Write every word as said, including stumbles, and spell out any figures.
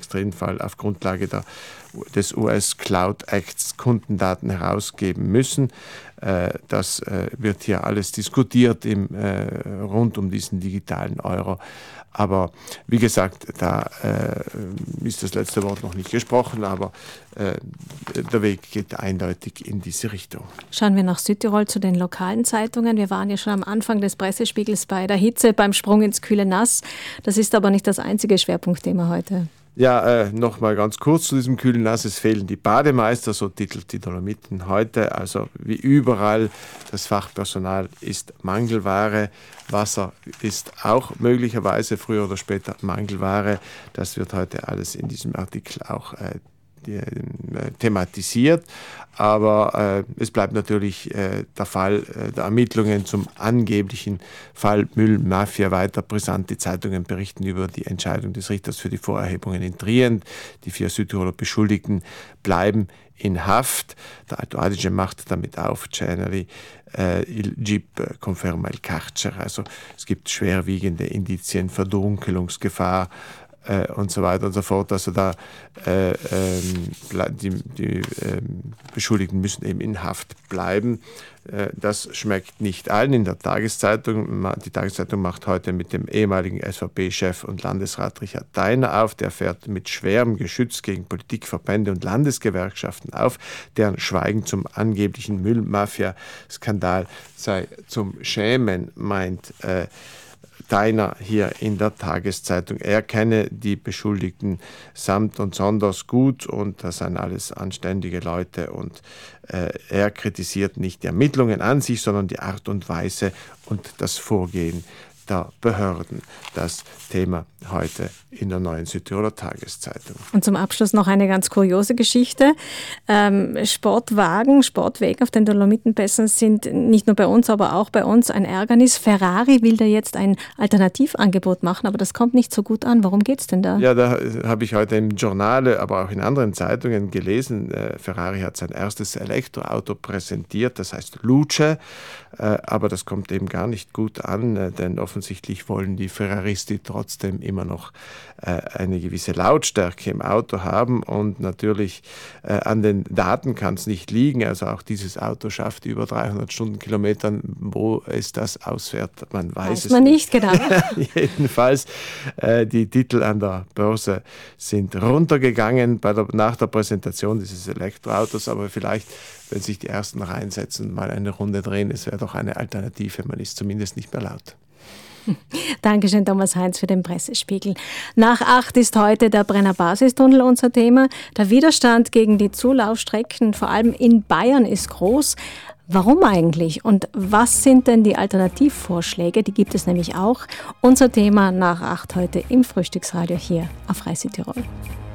Extremfall auf Grundlage der, des U S Cloud Acts Kundendaten herausgeben müssen. Äh, das äh, wird hier alles diskutiert im, äh, rund um diesen digitalen Euro. Aber wie gesagt, da äh, ist das letzte Wort noch nicht gesprochen, aber äh, der Weg geht eindeutig in diese Richtung. Schauen wir nach Südtirol zu den lokalen Zeitungen. Wir waren ja schon am Anfang des Pressespiegels bei der Hitze, beim Sprung ins kühle Nass. Das ist aber nicht das einzige Schwerpunktthema heute. Ja, äh, noch mal ganz kurz zu diesem kühlen Nass. Es fehlen die Bademeister, so titelt die Dolomiten heute. Also wie überall, das Fachpersonal ist Mangelware. Wasser ist auch möglicherweise früher oder später Mangelware. Das wird heute alles in diesem Artikel auch äh, die, äh, thematisiert. Aber äh, es bleibt natürlich äh, der Fall äh, der Ermittlungen zum angeblichen Fall Müllmafia weiter brisant. Die Zeitungen berichten über die Entscheidung des Richters für die Vorerhebungen in Trient. Die vier Südtiroler Beschuldigten bleiben in Haft. Der Alto Adige macht damit auf, Ceneri, äh, il G I P conferma il carcere. Also es gibt schwerwiegende Indizien, Verdunkelungsgefahr, Äh, und so weiter und so fort. Also da äh, ähm, die, die äh, Beschuldigten müssen eben in Haft bleiben. Äh, das schmeckt nicht allen. In der Tageszeitung, die Tageszeitung macht heute mit dem ehemaligen S V P-Chef und Landesrat Richard Theiner auf. Der fährt mit schwerem Geschütz gegen Politikverbände und Landesgewerkschaften auf, deren Schweigen zum angeblichen Müllmafia-Skandal sei zum Schämen, meint äh, Theiner hier in der Tageszeitung. Er kenne die Beschuldigten samt und sonders gut und das seien alles anständige Leute und äh, er kritisiert nicht die Ermittlungen an sich, sondern die Art und Weise und das Vorgehen der Behörden. Das Thema heute in der Neuen Südtiroler Tageszeitung. Und zum Abschluss noch eine ganz kuriose Geschichte. Ähm, Sportwagen, Sportwege auf den Dolomitenpässen sind nicht nur bei uns, aber auch bei uns ein Ärgernis. Ferrari will da jetzt ein Alternativangebot machen, aber das kommt nicht so gut an. Worum geht es denn da? Ja, da habe ich heute im Giornale, aber auch in anderen Zeitungen gelesen. Äh, Ferrari hat sein erstes Elektroauto präsentiert, das heißt Luce, äh, aber das kommt eben gar nicht gut an, äh, denn offensichtlich wollen die Ferraristi trotzdem immer noch äh, eine gewisse Lautstärke im Auto haben und natürlich äh, an den Daten kann es nicht liegen. Also auch dieses Auto schafft über dreihundert Stundenkilometern. Wo es das ausfährt, man weiß, weiß es man nicht. nicht. Genau. Jedenfalls, äh, die Titel an der Börse sind runtergegangen bei der, nach der Präsentation dieses Elektroautos, aber vielleicht, wenn sich die Ersten reinsetzen, mal eine Runde drehen, es wäre doch eine Alternative, man ist zumindest nicht mehr laut. Dankeschön, Thomas Heinz, für den Pressespiegel. Nach acht ist heute der Brenner Basistunnel unser Thema. Der Widerstand gegen die Zulaufstrecken, vor allem in Bayern, ist groß. Warum eigentlich? Und was sind denn die Alternativvorschläge? Die gibt es nämlich auch. Unser Thema nach acht heute im Frühstücksradio hier auf Freie Südtirol.